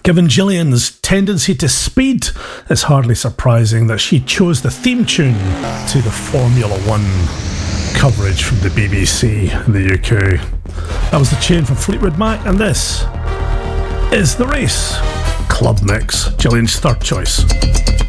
Given Gillian's tendency to speed, it's hardly surprising that she chose the theme tune to the Formula One coverage from the BBC in the UK. That was the tune from Fleetwood Mac, and this is The Race Club Mix, Gillian's third choice.